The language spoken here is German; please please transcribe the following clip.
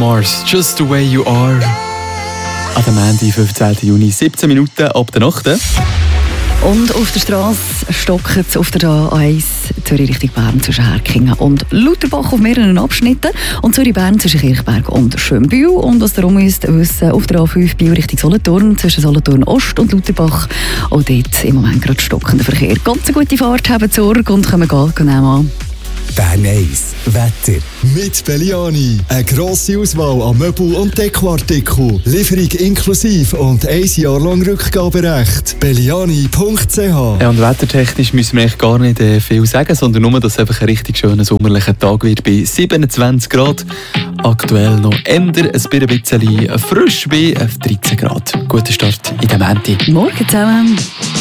Mars, Just the Way You Are. An dem Montag, 15. Juni, 17 Minuten ab der Nacht. Und auf der Straße stockt es auf der A1 Zürich Richtung Bern zwischen Herkingen und Lutherbach auf mehreren Abschnitten. Und Zürich-Bern zwischen Kirchberg und Schönbühl. Und was darum müsst wissen, auf der A5 Biel Richtung Solothurn zwischen Solothurn Ost und Lutherbach. Auch dort im Moment gerade stockender Verkehr. Ganz eine gute Fahrt, haben Sorge und können genau an. Bern 1 Wetter. Mit Belliani. Eine grosse Auswahl an Möbel- und Dekoartikeln. Lieferung inklusive und 1 Jahr lang Rückgaberecht. Belliani.ch. Ja, und wettertechnisch müssen wir eigentlich gar nicht viel sagen, sondern nur, dass es einfach ein richtig schöner sommerlicher Tag wird bei 27 Grad. Aktuell noch eher ein bisschen frisch bei 13 Grad. Guter Start in den Montag. Morgen zusammen.